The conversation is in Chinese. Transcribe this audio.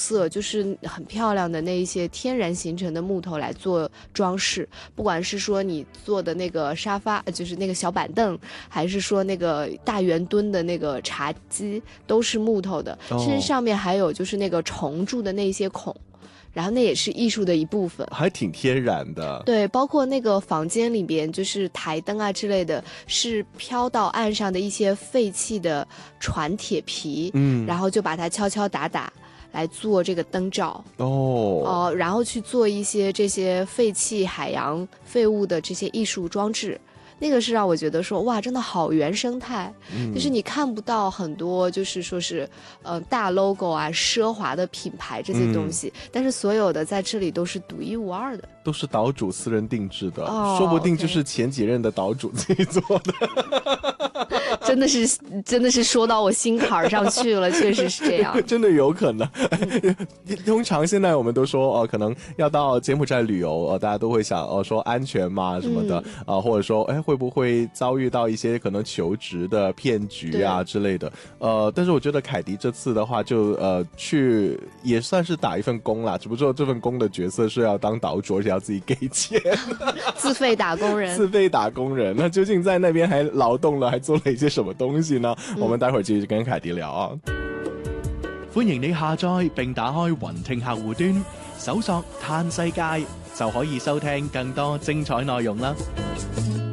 色，就是很漂亮的那一些天然形成的木头来做装饰，不管是说你做的那个沙发，就是那个小板凳，还是说那个大圆墩的那个茶几，都是木头的，甚至上面还有就是那个虫蛀的那些孔。然后那也是艺术的一部分， 还挺天然的。 对，包括那个房间里边，就是台灯啊之类的，是飘到岸上的一些废弃的船铁皮，然后就把它敲敲打打来做这个灯罩。然后去做一些这些废弃海洋废物的这些艺术装置。那个是让我觉得说哇，真的好原生态，就是你看不到很多就是说是大 logo 啊、奢华的品牌这些东西，但是所有的在这里都是独一无二的， 都是岛主私人定制的，说不定就是前几任的岛主自己做的。 真的是说到我心坎上去了，确实是这样， 真的有可能。通常现在我们都说可能要到柬埔寨旅游，大家都会想说安全嘛什么的或者说会不会遭遇到一些可能求职的骗局啊之类的。但是我觉得凯迪这次的话就去也算是打一份工啦，只不过这份工的角色是要当岛主，而且要自己给钱。 自费打工人。 自费打工人，那究竟在那边还勞動了，還做了一些什麼東西呢？我們待會兒繼續跟凱迪聊啊。 歡迎你下載並打開雲聽客戶端，搜索嘆世界就可以收聽更多精彩內容啦。